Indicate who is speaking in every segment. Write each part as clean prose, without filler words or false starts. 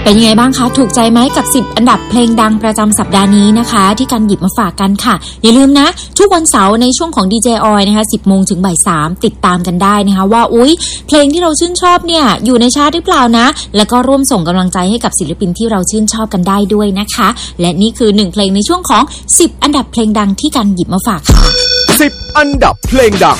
Speaker 1: เป็นยังไงบ้างคะถูกใจไหมกับ10อันดับเพลงดังประจำสัปดาห์นี้นะคะที่การหยิบมาฝากกันค่ะอย่าลืมนะทุกวันเสาร์ในช่วงของ DJ Oil นะคะ 10 โมงถึงบ่าย 3ติดตามกันได้นะคะว่าเพลงที่เราชื่นชอบเนี่ยอยู่ในชาร์ตหรือเปล่านะแล้วก็ร่วมส่งกำลังใจให้กับศิลปินที่เราชื่นชอบกันได้ด้วยนะคะและนี่คือ1เพลงในช่วงของ10อันดับเพลงดังที่การหยิบมาฝากค่ะ
Speaker 2: 10อันดับเพลงดัง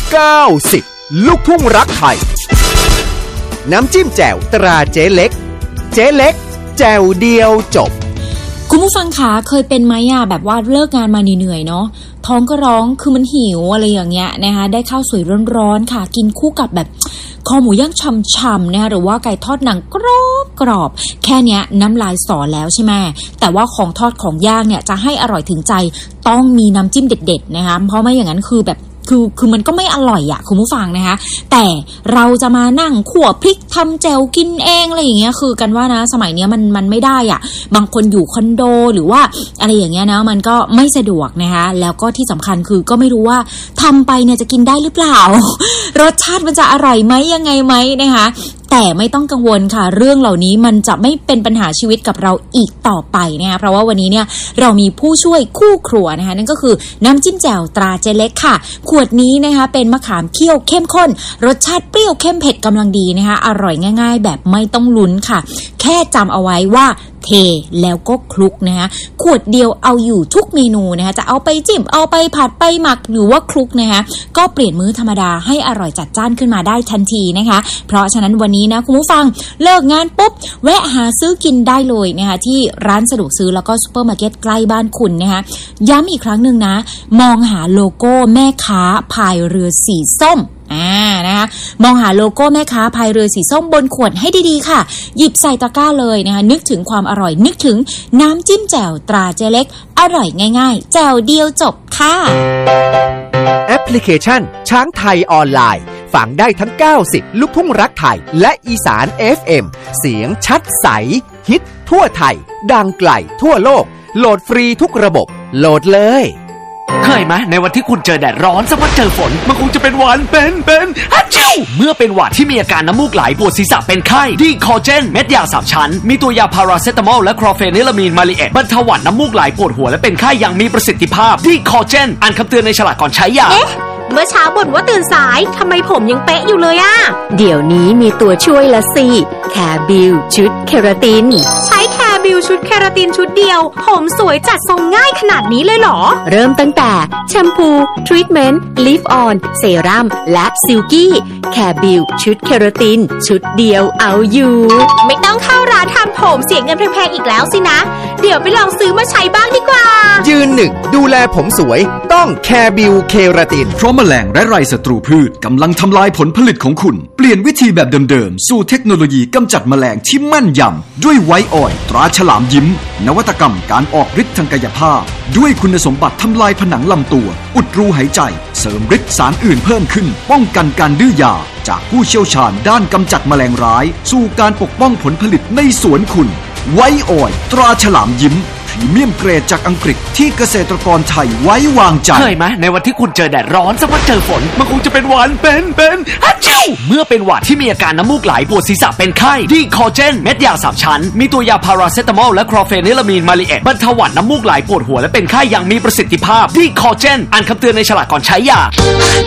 Speaker 2: 90ลูกทุ่งรักไทยน้ำจิ้มแจ่วตราเจ๊เล็กแจ่วเดียวจบ
Speaker 1: คุณผู้ฟังคะเคยเป็นไหมแบบว่าเลิกงานมาเหนื่อยๆเนาะท้องก็ร้องคือมันหิวอะไรอย่างเงี้ยนะคะได้ข้าวสวยร้อนๆค่ะกินคู่กับแบบคอหมูย่างฉ่ำๆนะคะหรือว่าไก่ทอดหนังกรอบแค่เนี้ยน้ำลายสอแล้วใช่ไหมแต่ว่าของทอดของย่างเนี่ยจะให้อร่อยถึงใจต้องมีน้ำจิ้มเด็ดๆนะคะเพราะไม่อย่างนั้นคือแบบคือมันก็ไม่อร่อยคุณผู้ฟังนะคะแต่เราจะมานั่งขั่วพริกทำแจ่วกินเองอะไรอย่างเงี้ยคือกันว่านะสมัยเนี้ยมันไม่ได้บางคนอยู่คอนโดหรือว่าอะไรอย่างเงี้ยนะมันก็ไม่สะดวกนะคะแล้วก็ที่สำคัญคือก็ไม่รู้ว่าทำไปเนี่ยจะกินได้หรือเปล่ารสชาติมันจะอร่อยไหมยังไงไหมนะคะแต่ไม่ต้องกังวลค่ะเรื่องเหล่านี้มันจะไม่เป็นปัญหาชีวิตกับเราอีกต่อไปนะคะเพราะว่าวันนี้เนี่ยเรามีผู้ช่วยคู่ครัวนะคะนั่นก็คือน้ำจิ้มแจ่วตราเจเล็กค่ะขวดนี้นะคะเป็นมะขามเคี่ยวเข้มข้นรสชาติเปรี้ยวเข้มเผ็ดกำลังดีนะคะอร่อยง่ายๆแบบไม่ต้องลุ้นค่ะแค่จำเอาไว้ว่าเทแล้วก็คลุกนะคะขวดเดียวเอาอยู่ทุกเมนูนะคะจะเอาไปจิ้มเอาไปผัดไปหมักหรือว่าคลุกนะคะก็เปลี่ยนมื้อธรรมดาให้อร่อยจัดจ้านขึ้นมาได้ทันทีนะคะเพราะฉะนั้นวันนี้นะคุณผู้ฟังเลิกงานปุ๊บแวะหาซื้อกินได้เลยนะคะที่ร้านสะดวกซื้อแล้วก็ซุปเปอร์มาร์เก็ตใกล้บ้านคุณนะคะย้ำอีกครั้งนึงนะมองหาโลโก้แม่ค้าพายเรือสีส้มนะคะมองหาโลโก้แม่ค้าพายเรือสีส้มบนขวดให้ดีๆค่ะหยิบใส่ตะกร้าเลยนะคะนึกถึงความอร่อยนึกถึงน้ำจิ้มแจ่วตราเจเล็กอร่อยง่ายๆแจ่วเดียวจบค่ะ
Speaker 2: แอปพลิเคชันช้างไทยออนไลน์ฟังได้ทั้ง90ลูกทุ่งรักไทยและอีสาน FM เสียงชัดใสฮิตทั่วไทยดังไกลทั่วโลกโหลดฟรีทุกระบบโหลดเลย
Speaker 3: เคยไหมในวันที่คุณเจอแดดร้อนสักพักเจอฝนมันคงจะเป็นหวัดเป็นฮัจจิวเมื่อเป็นหวัดที่มีอาการน้ำมูกไหลปวดศีรษะเป็นไข้ดีคอเจนเม็ดยา3ชั้นมีตัวยาพาราเซตามอลและคลอเฟนิลามีนมาลิเอตบรรเทาหวัดน้ำมูกไหลปวดหัวและเป็นไข้อย่างมีประสิทธิภาพดีคอเจนอ่านคำเตือนในฉลากก่อนใช้ยา
Speaker 4: เมื่อเช้าบ่นว่าตื่นสายทำไมผมยังเป๊ะอยู่เลย
Speaker 5: เดี๋ยวนี้มีตัวช่วยละสิแคร์บิวชุดเคราติน
Speaker 4: ใช้แคร์บิวชุดเคราตินชุดเดียวผมสวยจัดทรงง่ายขนาดนี้เลยเหรอ
Speaker 5: เริ่มตั้งแต่แชมพูทรีทเมนต์ลิฟออนเซรั่มและซิลกี้แคร์บิวชุดเคราตินชุดเดียวเอาอยู่
Speaker 4: ไม่ต้องเข้าร้านทำผมเสียเงินแพงๆอีกแล้วสินะเดี๋ยวไปลองซื้อมาใช้บ้างดีกว่า
Speaker 2: ยืนหนึ่งดูแลผมสวยต้องแคร์บิวเคราติน
Speaker 6: เพราะแมลงและไรศัตรูพืชกำลังทำลายผลผลิตของคุณเปลี่ยนวิธีแบบเดิมๆสู่เทคโนโลยีกำจัดแมลงที่แม่นยำด้วยไวท์ออยล์ตราฉลามยิ้มนวัตกรรมการออกฤทธิ์ทางกายภาพด้วยคุณสมบัติทำลายผนังลำตัวอุดรูหายใจเสริมฤทธิ์สารอื่นเพิ่มขึ้นป้องกันการดื้อยาจากผู้เชี่ยวชาญด้านกำจัดแมลงร้ายสู่การปกป้องผลผลิตในสวนคุณไวท์ออยล์ตราฉลามยิ้มพรีเมียมเกรดจากอังกฤษที่เกษตรกรไทยไว้วางใจ
Speaker 3: เคยไหมในวันที่คุณเจอแดดร้อนสักพักเจอฝนมันคงจะเป็นหวัดเป็นฮัจจิวเมื่อเป็นหวัดที่มีอาการน้ำมูกไหลปวดศีรษะเป็นไข้ดีคอเจนเม็ดยา3ชั้นมีตัวยาพาราเซตามอลและคลอเฟนิลามีนมาลิเอตบรรเทาหวัดน้ำมูกไหลปวดหัวและเป็นไข้อย่างมีประสิทธิภาพดีคอเจนอ่านคำเตือนในฉลากก่อนใช้ยา